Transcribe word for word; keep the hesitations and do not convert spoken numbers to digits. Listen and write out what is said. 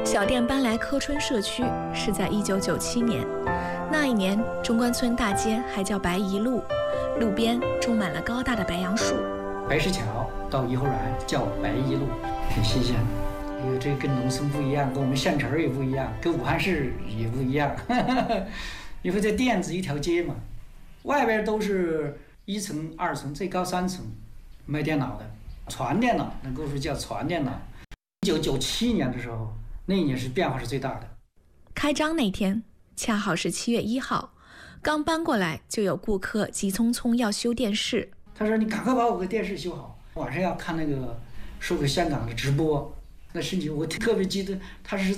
小店搬来柯春社区是在一九九七年，那一年中关村大街还叫白宜路，路边种满了高大的白杨树。 白石桥到颐和园叫白宜路，挺新鲜的。因为这跟农村不一样，跟我们县城也不一样，跟武汉市也不一样。因为这店子一条街嘛，外边都是一层、二层，最高三层卖电脑的，传电脑，能够说叫传电脑。一九九七年的时候，那一年是变化是最大的。 开张那天恰好是七月一号，刚搬过来就有顾客急匆匆要修电视。 他说：“你赶快把我个电视修好，晚上要看那个说给香港的直播。”那事情我特别记得，他是